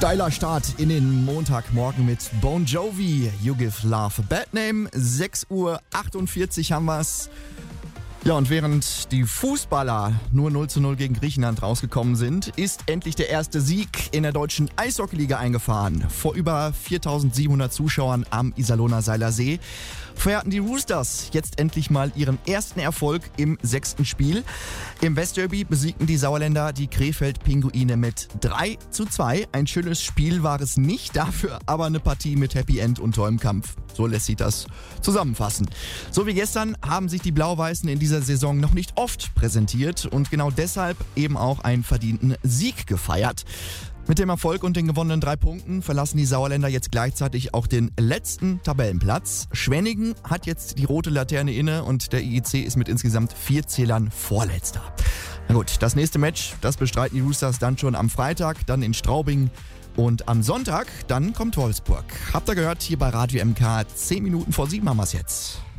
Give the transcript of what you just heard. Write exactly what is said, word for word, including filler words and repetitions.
Steiler Start in den Montagmorgen mit Bon Jovi, You Give Love a Bad Name. sechs Uhr achtundvierzig haben wir's. Ja, und während die Fußballer nur null zu null gegen Griechenland rausgekommen sind, ist endlich der erste Sieg in der deutschen Eishockeyliga eingefahren. Vor über viertausendsiebenhundert Zuschauern am Iserlohner Seiler See feierten die Roosters jetzt endlich mal ihren ersten Erfolg im sechsten Spiel. Im Westderby besiegten die Sauerländer die Krefeld-Pinguine mit drei zu zwei. Ein schönes Spiel war es nicht, dafür aber eine Partie mit Happy End und tollem Kampf. So lässt sich das zusammenfassen. So wie gestern haben sich die Blau-Weißen in dieser Saison noch nicht oft präsentiert und genau deshalb eben auch einen verdienten Sieg gefeiert. Mit dem Erfolg und den gewonnenen drei Punkten verlassen die Sauerländer jetzt gleichzeitig auch den letzten Tabellenplatz. Schwenningen hat jetzt die rote Laterne inne und der I E C ist mit insgesamt vier Zählern Vorletzter. Na gut, das nächste Match, das bestreiten die Roosters dann schon am Freitag, dann in Straubing. Und am Sonntag, dann kommt Wolfsburg. Habt ihr gehört, hier bei Radio M K, zehn Minuten vor sieben haben wir es jetzt.